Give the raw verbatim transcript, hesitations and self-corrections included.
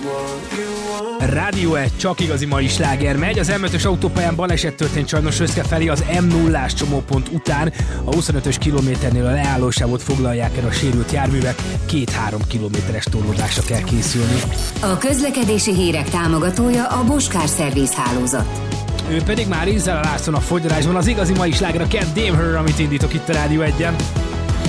Rádió egy, csak igazi mai sláger megy. Az em ötös autópályán baleset történt sajnos Röszke felé az em nullás csomópont után. A huszonötös kilométernél a leállósávot foglalják el a sérült járművek. Két-három kilométeres torlódásra kell készülni. A közlekedési hírek támogatója a Bosch Car Service hálózat. Ő pedig már Izzel Lászlón a fogyarásban, az igazi mai sláger a Can't Damn Her, amit indítok itt a Rádió egyen.